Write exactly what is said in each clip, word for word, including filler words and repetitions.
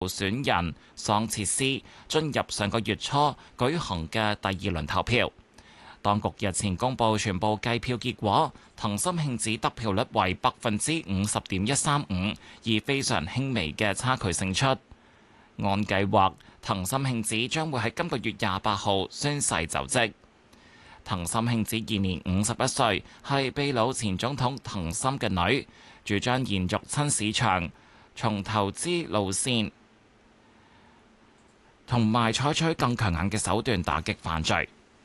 候選人桑切斯進入上個月初舉行嘅第二輪投票。當局日前公布全部計票結果，藤森慶子得票率為百分之五十點一三五，以非常輕微嘅差距勝出。按計劃，藤森慶子將會喺今個月廿八號宣誓就職。藤森慶子現年五十一歲，係秘魯前總統藤森嘅女，主張延續親市場、從投資路線，同埋採取更強硬嘅手段打擊犯罪。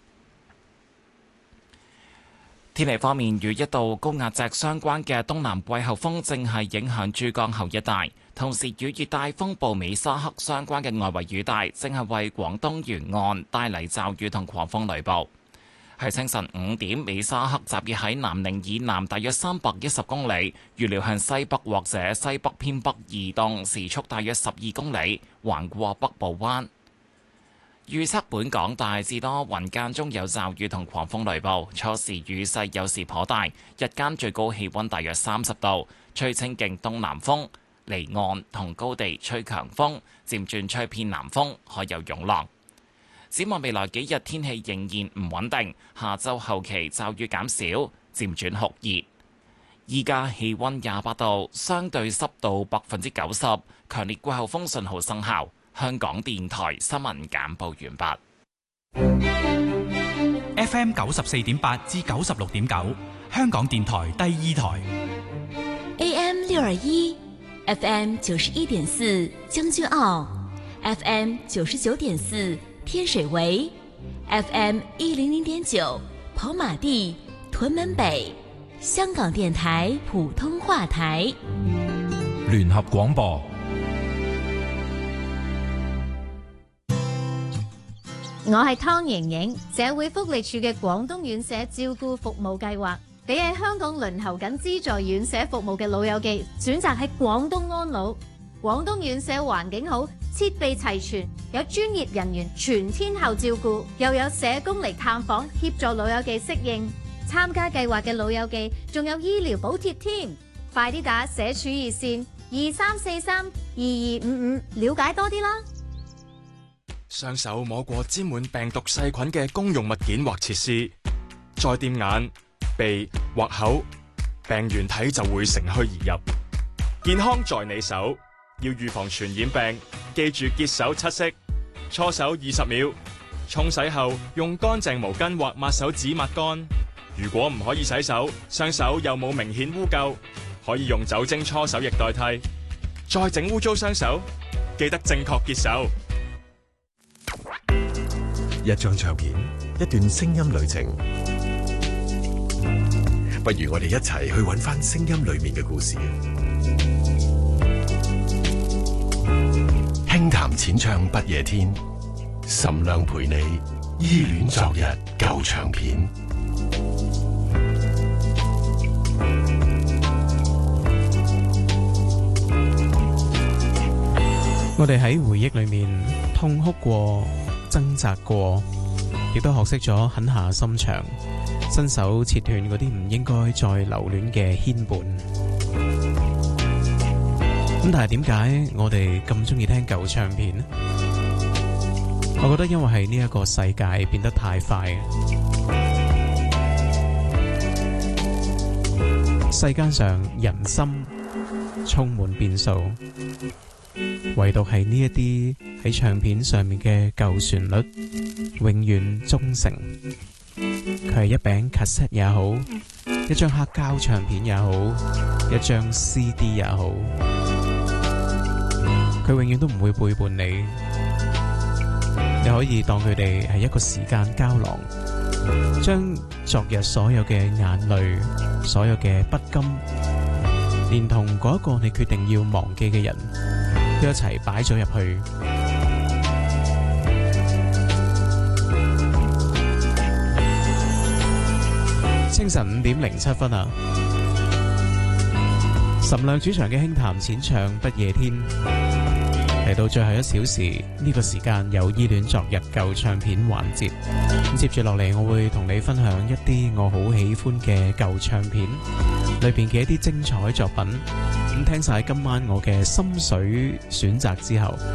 天氣方面，與一道高壓脊相關嘅東南季候風正係影響珠江口一帶，同時與熱帶風暴美沙克相關嘅外圍雨帶正係為廣東沿岸帶嚟驟雨同狂風雷暴。喺清晨五點，美沙克集結喺南寧以南大約三百一十公里，預料向西北或者西北偏北移動，時速大約十二公里，橫過北部灣。預測本港大致多雲，間中有驟雨同狂風雷暴，初時雨勢有時頗大，日間最高氣溫大約三十度，吹清勁東南風，離岸同高地吹強風，漸轉吹偏南風，海有湧浪。展望未來幾日天氣仍然唔穩定，下週後期驟雨減少，漸轉酷熱。依家氣溫廿八度，相對濕度百分之九十，強烈季候風信號生效。香港電台新聞簡報完畢。F M 九十四點八至九十六點九，香港電台第二台。 A M 六二一，F M 九十一點四將軍澳 ，F M 九十九點四天水圍 ，F M 一零零點九跑馬地屯門北，香港電台普通話台。 聯合廣播。 我係湯瑩瑩，社會福利署嘅廣東院舍照顧服務計劃，俾喺香港輪候緊資助院舍服務嘅老友記選擇喺廣東安老。廣東院舍環境好，設備齊全，有專業人員全天候照顧，又有社工嚟探訪協助老友記適應。參加計劃嘅老友記仲有醫療補貼添，快啲打社署熱線二三四三二二五五了解多啲啦。 雙手摸過沾滿病毒細菌嘅公用物件或設施，再掂眼、鼻或口，病原體就會乘虛而入。健康在你手，要預防傳染病，記住潔手七式，搓手二十秒，沖洗後用乾淨毛巾或抹手紙抹乾。如果唔可以洗手，雙手又冇明顯污垢，可以用酒精搓手液代替。再整污糟雙手，記得正確潔手。 一張唱片，一段聲音旅程，不如我哋一齊去揾返聲音裏面嘅故事。輕談淺唱不夜天，岑亮陪你依戀昨日舊唱片。 我哋喺回憶裏面痛哭過，掙扎過，亦都學識咗狠下心腸，伸手切斷嗰啲唔應該再留戀嘅牽絆。咁但係點解我哋咁中意聽舊唱片呢？我覺得因為係呢一個世界變得太快，世間上人心充滿變數，唯獨係呢一啲喺唱片上面嘅舊旋律永遠忠誠。佢係一餅卡式也好，一張黑膠唱片也好，一張 C D 也好，佢永遠都唔會背叛你。你可以當佢哋係一個時間膠囊，將昨日所有嘅眼淚、所有嘅不甘，連同嗰一個你決定要忘記嘅人，都一齊擺咗入去。清晨五點零七分啊！岑亮主場嘅輕談淺唱不夜天， 嚟到最後一小時呢個時間有依戀昨日舊唱片環節，咁接住落嚟我會同你分享一啲我好喜歡嘅舊唱片裏邊嘅一啲精彩作品。咁聽晒今晚我嘅心水選擇之後，